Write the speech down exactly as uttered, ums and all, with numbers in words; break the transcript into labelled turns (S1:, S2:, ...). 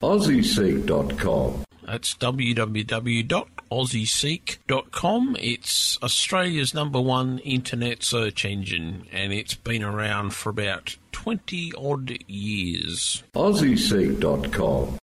S1: aussie seek dot com.
S2: That's w w w dot aussie seek dot com. It's Australia's number one internet search engine, and it's been around for about twenty odd years.
S1: aussie seek dot com.